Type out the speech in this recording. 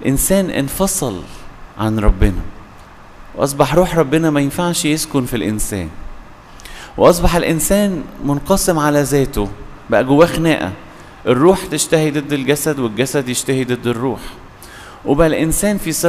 الإنسان انفصل عن ربنا، وأصبح روح ربنا ما ينفعش يسكن في الإنسان، وأصبح الإنسان منقسم على ذاته، بقى جواه خناقة، الروح تشتهي ضد الجسد والجسد يشتهي ضد الروح، وبقى الإنسان في